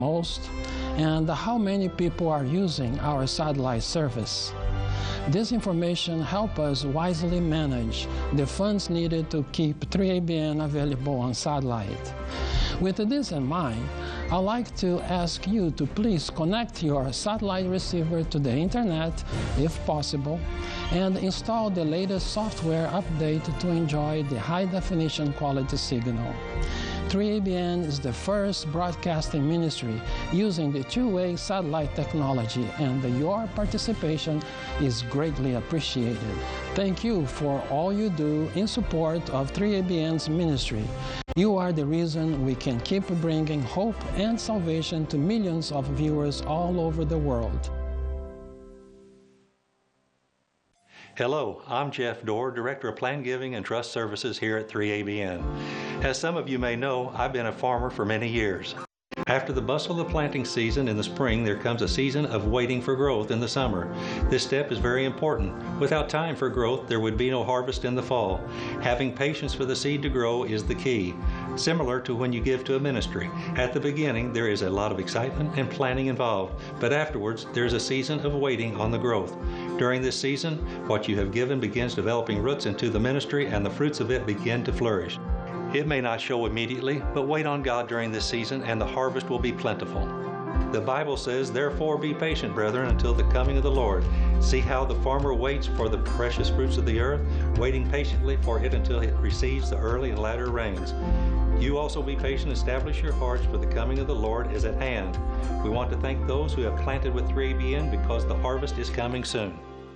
most and how many people are using our satellite service. This information helps us wisely manage the funds needed to keep 3ABN available on satellite. With this in mind, I'd like to ask you to please connect your satellite receiver to the internet, if possible, and install the latest software update to enjoy the high-definition quality signal. 3ABN is the first broadcasting ministry using the two-way satellite technology, and your participation is greatly appreciated. Thank you for all you do in support of 3ABN's ministry. You are the reason we can keep bringing hope and salvation to millions of viewers all over the world. Hello, I'm Jeff Dorr, Director of Plan Giving and Trust Services here at 3ABN. As some of you may know, I've been a farmer for many years. After the bustle of the planting season in the spring, there comes a season of waiting for growth in the summer. This step is very important. Without time for growth, there would be no harvest in the fall. Having patience for the seed to grow is the key. Similar to when you give to a ministry. At the beginning, there is a lot of excitement and planning involved, but afterwards, there's a season of waiting on the growth. During this season, what you have given begins developing roots into the ministry, and the fruits of it begin to flourish. It may not show immediately, but wait on God during this season, and the harvest will be plentiful. The Bible says, "Therefore be patient, brethren, until the coming of the Lord." See how the farmer waits for the precious fruits of the earth, waiting patiently for it until it receives the early and latter rains. You also be patient, establish your hearts, for the coming of the Lord is at hand. We want to thank those who have planted with 3ABN because the harvest is coming soon.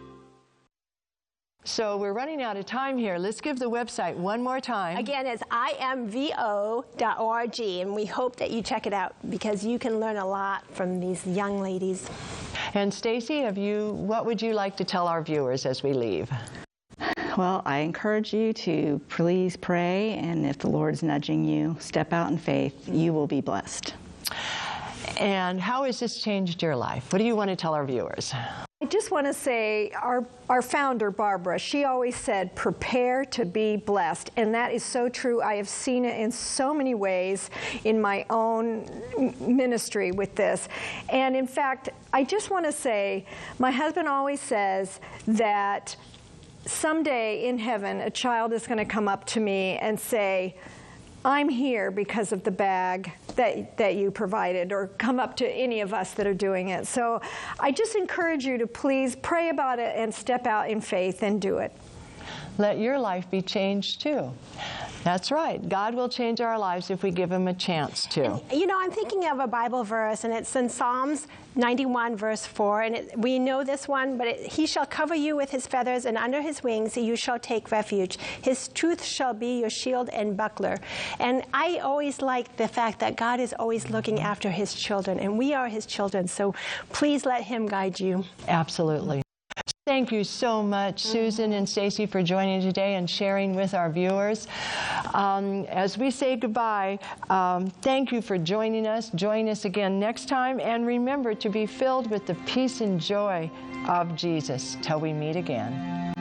So we're running out of time here. Let's give the website one more time. Again, it's imvo.org, and we hope that you check it out because you can learn a lot from these young ladies. And Stacy, what would you like to tell our viewers as we leave? Well, I encourage you to please pray, and if the Lord's nudging you, step out in faith. You will be blessed. And how has this changed your life? What do you want to tell our viewers? I just want to say our founder, Barbara, she always said, prepare to be blessed. And that is so true. I have seen it in so many ways in my own ministry with this. And in fact, I just want to say, my husband always says that someday in heaven, a child is going to come up to me and say, I'm here because of the bag that you provided, or come up to any of us that are doing it. So I just encourage you to please pray about it and step out in faith and do it. Let your life be changed too. That's right. God will change our lives if we give Him a chance to. And, you know, I'm thinking of a Bible verse, and it's in Psalms 91, verse 4. And we know this one, but He shall cover you with His feathers, and under His wings you shall take refuge. His truth shall be your shield and buckler. And I always like the fact that God is always looking after His children, and we are His children. So please let Him guide you. Absolutely. Thank you so much, Susan and Stacy, for joining today and sharing with our viewers. As we say goodbye, thank you for joining us. Join us again next time, and remember to be filled with the peace and joy of Jesus till we meet again.